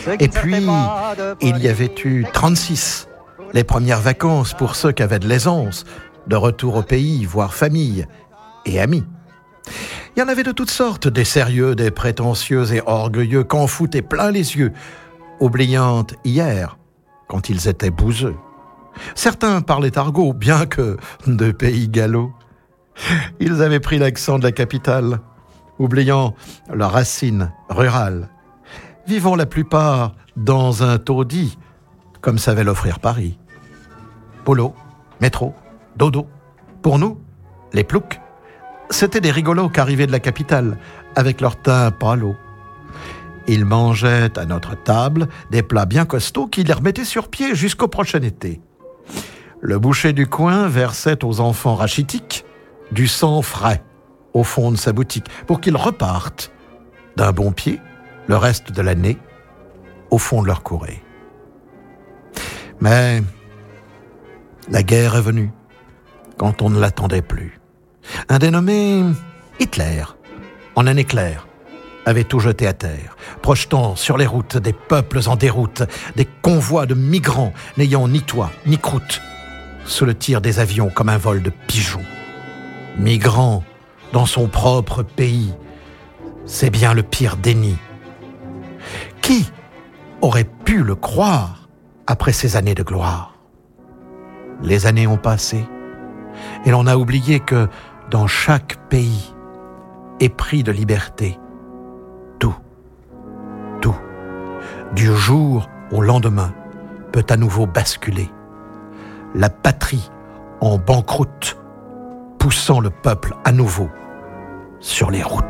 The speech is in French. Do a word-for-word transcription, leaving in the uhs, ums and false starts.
Et puis, il y avait eu trente-six, les premières vacances pour ceux qui avaient de l'aisance, de retour au pays, voir famille et amis. Il y en avait de toutes sortes, des sérieux, des prétentieux et orgueilleux, qu'en foutaient plein les yeux, oubliant hier, quand ils étaient bouseux. Certains parlaient argot, bien que de pays gallo. Ils avaient pris l'accent de la capitale, oubliant leurs racines rurales, vivant la plupart dans un taudis, comme savait l'offrir Paris. Polo, métro, dodo. Pour nous, les ploucs, c'étaient des rigolos qu'arrivaient de la capitale, avec leur teint pâlo. Ils mangeaient à notre table des plats bien costauds qui les remettaient sur pied jusqu'au prochain été. Le boucher du coin versait aux enfants rachitiques du sang frais au fond de sa boutique pour qu'ils repartent d'un bon pied le reste de l'année au fond de leur courée. Mais la guerre est venue quand on ne l'attendait plus. Un dénommé Hitler, en un éclair, avait tout jeté à terre, projetant sur les routes des peuples en déroute, des convois de migrants n'ayant ni toit ni croûte, sous le tir des avions comme un vol de pigeons. Migrants dans son propre pays, c'est bien le pire déni. Qui aurait pu le croire après ces années de gloire? Les années ont passé et l'on a oublié que dans chaque pays, épris de liberté, tout, tout, du jour au lendemain, peut à nouveau basculer. La patrie en banqueroute, poussant le peuple à nouveau sur les routes.